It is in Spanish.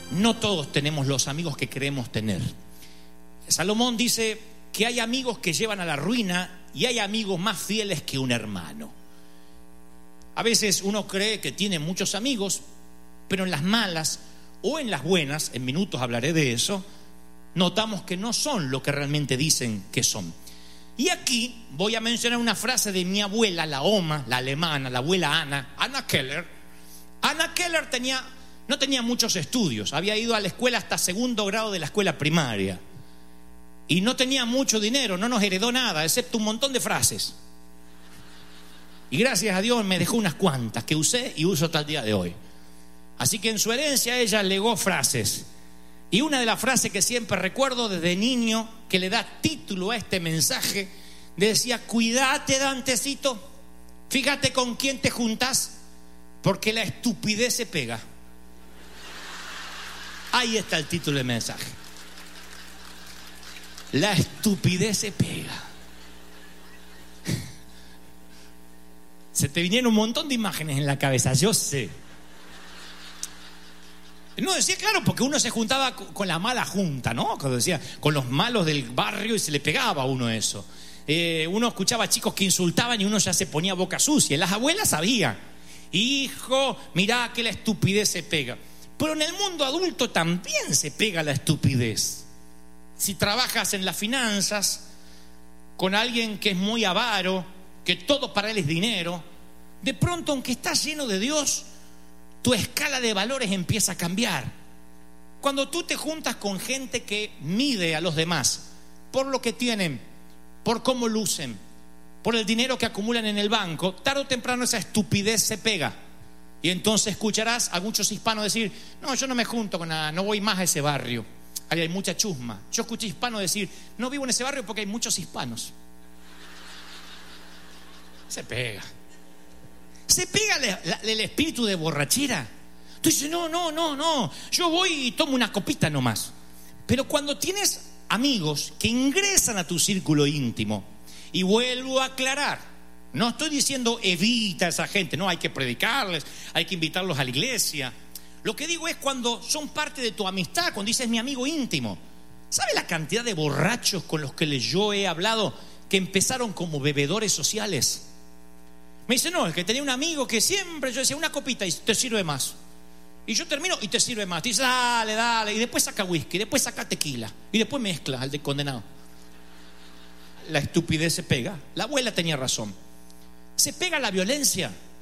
no todos tenemos los amigos que queremos tener. Salomón dice que hay amigos que llevan a la ruina y hay amigos más fieles que un hermano. A veces uno cree que tiene muchos amigos, pero en las malas o en las buenas, en minutos hablaré de eso, notamos que no son lo que realmente dicen que son. Y aquí voy a mencionar una frase de mi abuela, la Oma, la alemana, la abuela Anna Keller. Anna Keller no tenía muchos estudios, había ido a la escuela hasta segundo grado de la escuela primaria y no tenía mucho dinero, no nos heredó nada, excepto un montón de frases. Y gracias a Dios me dejó unas cuantas que usé y uso hasta el día de hoy. Así que en su herencia ella legó frases. Y una de las frases que siempre recuerdo desde niño, que le da título a este mensaje, decía: cuídate, Dantecito, fíjate con quién te juntas, porque la estupidez se pega. Ahí está el título del mensaje. La estupidez se pega. Se te vinieron un montón de imágenes en la cabeza, yo sé. No, decía claro, porque uno se juntaba con la mala junta, ¿no? Cuando decía, con los malos del barrio, y se le pegaba a uno eso. Uno escuchaba chicos que insultaban y uno ya se ponía boca sucia. Las abuelas sabían: hijo, mirá que la estupidez se pega. Pero en el mundo adulto también se pega la estupidez. Si trabajas en las finanzas con alguien que es muy avaro, que todo para él es dinero, de pronto, aunque estás lleno de Dios, tu escala de valores empieza a cambiar. Cuando tú te juntas con gente que mide a los demás por lo que tienen, por cómo lucen, por el dinero que acumulan en el banco, tarde o temprano esa estupidez se pega. Y entonces escucharás a muchos hispanos decir: no, yo no me junto con nada, no voy más a ese barrio, ahí hay mucha chusma. Yo escuché hispanos decir: no vivo en ese barrio porque hay muchos hispanos. Se pega. Se pega el espíritu de borrachera. Tú dices: no, yo voy y tomo una copita nomás. Pero cuando tienes amigos que ingresan a tu círculo íntimo, y vuelvo a aclarar, no estoy diciendo evita a esa gente, no, hay que predicarles, hay que invitarlos a la iglesia. Lo que digo es cuando son parte de tu amistad, cuando dices mi amigo íntimo. ¿Sabe la cantidad de borrachos con los que yo he hablado que empezaron como bebedores sociales? Me dice: no, es que tenía un amigo que siempre, yo decía, una copita y te sirve más. Y yo termino y te sirve más. Te dice: dale, y después saca whisky, después saca tequila, y después mezcla al de condenado. La estupidez se pega. La abuela tenía razón. Se pega la violencia.